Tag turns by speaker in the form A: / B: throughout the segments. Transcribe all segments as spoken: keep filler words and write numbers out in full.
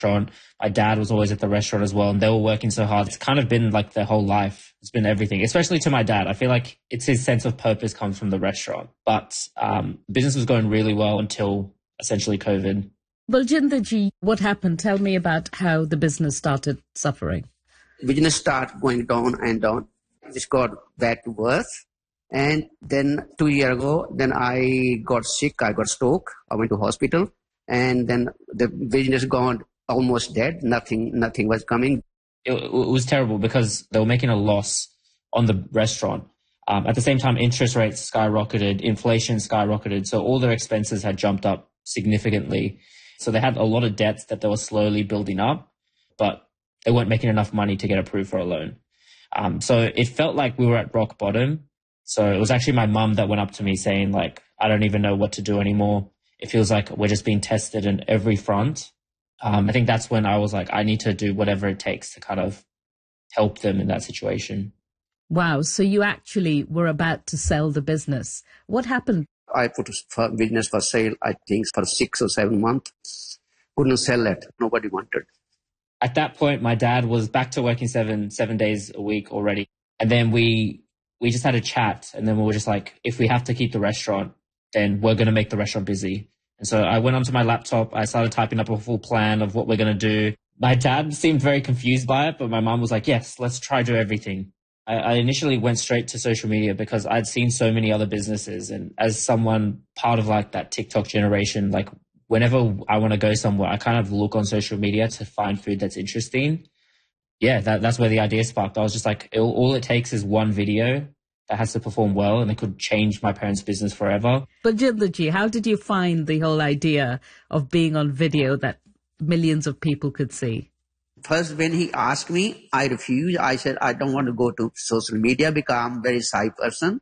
A: restaurant. My dad was always at the restaurant as well, and they were working so hard. It's kind of been like their whole life. It's been everything, especially to my dad. I feel like it's his sense of purpose comes from the restaurant. But um, business was going really well until essentially COVID.
B: Baljinder ji, what happened? Tell me about how the business started suffering.
C: Business started going down and down. It got back to worse. And then two years ago, then I got sick. I got stroke. I went to hospital. And then the business gone almost dead. Nothing, nothing was coming.
A: It, it was terrible because they were making a loss on the restaurant. Um, at the same time, interest rates skyrocketed, inflation skyrocketed. So all their expenses had jumped up significantly. So they had a lot of debts that they were slowly building up, but they weren't making enough money to get approved for a loan. Um, so it felt like we were at rock bottom. So it was actually my mum that went up to me saying, like, I don't even know what to do anymore. It feels like we're just being tested in every front. Um, I think that's when I was like, I need to do whatever it takes to kind of help them in that situation.
B: Wow. So you actually were about to sell the business. What happened?
C: I put a business for sale, I think, for six or seven months. Couldn't sell it. Nobody wanted.
A: At that point, my dad was back to working seven seven days a week already. And then we we just had a chat. And then we were just like, if we have to keep the restaurant, then we're going to make the restaurant busy. And so I went onto my laptop. I started typing up a full plan of what we're going to do. My dad seemed very confused by it, but my mom was like, yes, let's try do everything. I initially went straight to social media because I'd seen so many other businesses. And as someone part of like that TikTok generation, like whenever I want to go somewhere, I kind of look on social media to find food that's interesting. Yeah, that, that's where the idea sparked. I was just like, it, all it takes is one video that has to perform well and it could change my parents' business forever.
B: But Jindaji, how did you find the whole idea of being on video that millions of people could see?
C: First, when he asked me, I refused. I said, I don't want to go to social media because I'm a very shy person.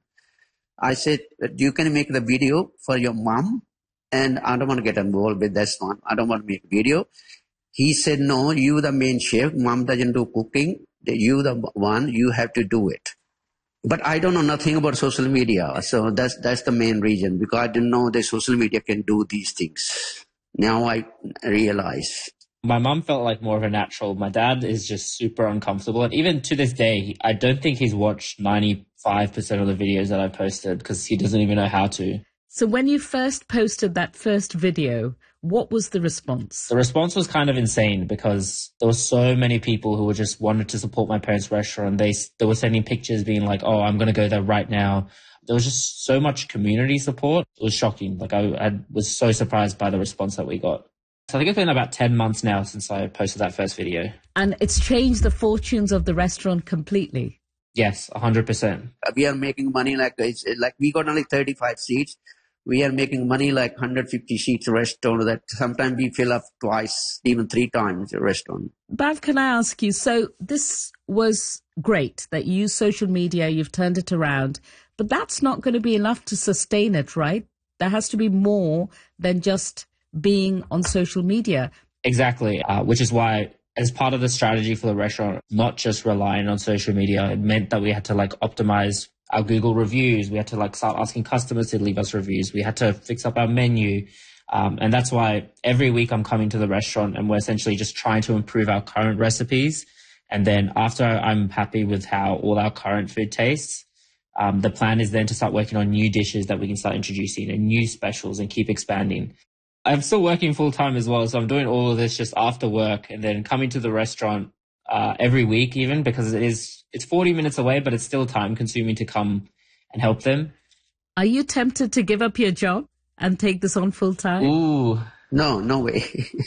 C: I said, you can make the video for your mom and I don't want to get involved with this one. I don't want to make a video. He said, no, you the main chef. Mom doesn't do cooking. You the one, you have to do it. But I don't know nothing about social media. So that's, that's the main reason because I didn't know that social media can do these things. Now I realize.
A: My mum felt like more of a natural. My dad is just super uncomfortable. And even to this day, I don't think he's watched ninety-five percent of the videos that I posted because he doesn't even know how to.
B: So when you first posted that first video, what was the response?
A: The response was kind of insane because there were so many people who were just wanted to support my parents' restaurant. They, they were sending pictures being like, oh, I'm going to go there right now. There was just so much community support. It was shocking. Like I, I was so surprised by the response that we got. So I think it's been about ten months now since I posted that first video.
B: And it's changed the fortunes of the restaurant completely.
A: Yes, one hundred percent.
C: We are making money like, it's like we got only thirty-five seats. We are making money like one hundred fifty seats a restaurant that sometimes we fill up twice, even three times a restaurant.
B: Bhav, can I ask you, so this was great that you use social media, you've turned it around, but that's not going to be enough to sustain it, right? There has to be more than just being on social media.
A: Exactly, uh, which is why as part of the strategy for the restaurant, not just relying on social media, it meant that we had to like optimize our Google reviews. We had to like start asking customers to leave us reviews. We had to fix up our menu. Um, and that's why every week I'm coming to the restaurant and we're essentially just trying to improve our current recipes. And then after I'm happy with how all our current food tastes, um, the plan is then to start working on new dishes that we can start introducing and new specials and keep expanding. I'm still working full time as well. So I'm doing all of this just after work and then coming to the restaurant uh, every week even because it is, it's forty minutes away, but it's still time consuming to come and help them.
B: Are you tempted to give up your job and take this on full time?
A: Ooh.
C: No, no way.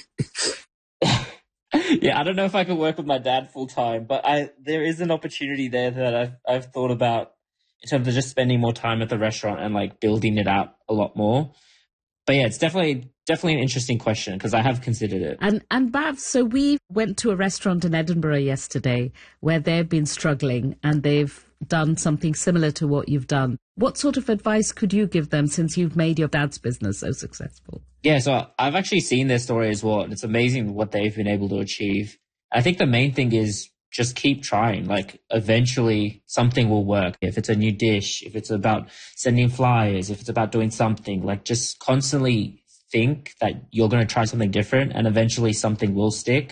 A: Yeah, I don't know if I could work with my dad full time, but I there is an opportunity there that I've, I've thought about in terms of just spending more time at the restaurant and like building it out a lot more. But yeah, it's definitely definitely an interesting question because I have considered it.
B: And and Bhav, so we went to a restaurant in Edinburgh yesterday where they've been struggling and they've done something similar to what you've done. What sort of advice could you give them since you've made your dad's business so successful?
A: Yeah, so I've actually seen their story as well. And it's amazing what they've been able to achieve. I think the main thing is just keep trying. Like eventually something will work. If it's a new dish, if it's about sending flyers, if it's about doing something, like just constantly think that you're going to try something different and eventually something will stick.